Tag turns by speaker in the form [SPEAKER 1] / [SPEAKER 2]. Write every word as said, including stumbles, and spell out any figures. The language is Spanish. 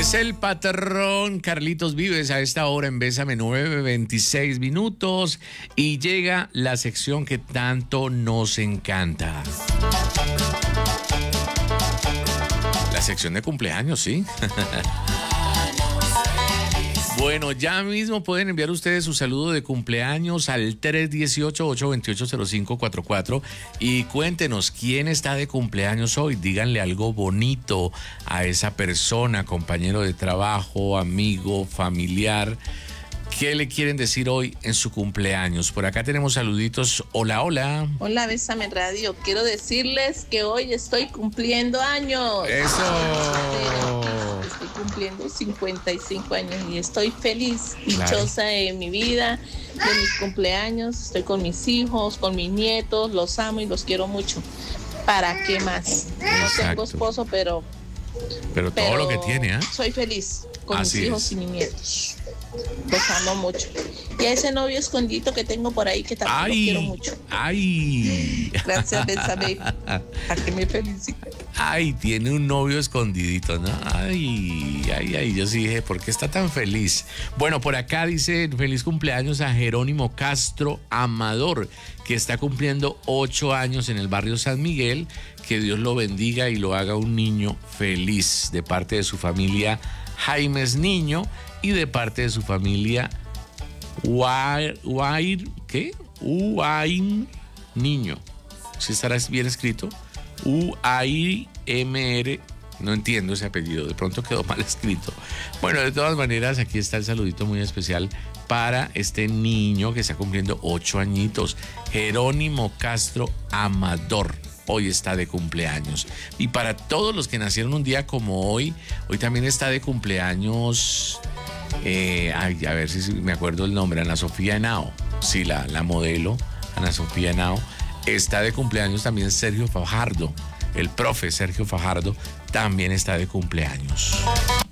[SPEAKER 1] Es el patrón Carlitos Vives a esta hora en Bésame, nueve veintiséis minutos, y llega la sección que tanto nos encanta. La sección de cumpleaños, ¿sí? Bueno, ya mismo pueden enviar ustedes su saludo de cumpleaños al tres uno ocho, ocho dos ocho, cero cinco cuatro cuatro y cuéntenos quién está de cumpleaños hoy. Díganle algo bonito a esa persona, compañero de trabajo, amigo, familiar. ¿Qué le quieren decir hoy en su cumpleaños? Por acá tenemos saluditos. Hola, hola.
[SPEAKER 2] Hola, Bésame Radio. Quiero decirles que hoy estoy cumpliendo años.
[SPEAKER 1] Eso.
[SPEAKER 2] Estoy cumpliendo cincuenta y cinco años y estoy feliz, dichosa claro. de mi vida, de mis cumpleaños. Estoy con mis hijos, con mis nietos. Los amo y los quiero mucho. ¿Para qué más? No Exacto. tengo esposo, pero...
[SPEAKER 1] Pero todo pero lo que tiene, ¿eh?
[SPEAKER 2] Soy feliz con
[SPEAKER 1] Así
[SPEAKER 2] mis hijos
[SPEAKER 1] es.
[SPEAKER 2] y mis nietos. Los amo mucho. Y a ese novio escondido que tengo por ahí, que también ay, lo quiero mucho.
[SPEAKER 1] ¡Ay!
[SPEAKER 2] Gracias, Bésame. A que me felicite.
[SPEAKER 1] Ay, tiene un novio escondidito, ¿no? Ay, ay, ay. Yo sí dije, ¿por qué está tan feliz? Bueno, por acá dice, feliz cumpleaños a Jerónimo Castro Amador, que está cumpliendo ocho años en el barrio San Miguel. Que Dios lo bendiga y lo haga un niño feliz, de parte de su familia Jaimes Niño y de parte de su familia Uair, Uair ¿qué? Uain Niño. ¿Sí estará bien escrito? U A I M R. No entiendo ese apellido, de pronto quedó mal escrito. Bueno, de todas maneras, aquí está el saludito muy especial para este niño que está cumpliendo ocho añitos, Jerónimo Castro Amador. Hoy está de cumpleaños. Y para todos los que nacieron un día como hoy, hoy también está de cumpleaños, eh, ay, a ver si me acuerdo el nombre, Ana Sofía Henao. Sí, la, la modelo, Ana Sofía Henao. Está de cumpleaños también Sergio Fajardo. El profe Sergio Fajardo también está de cumpleaños.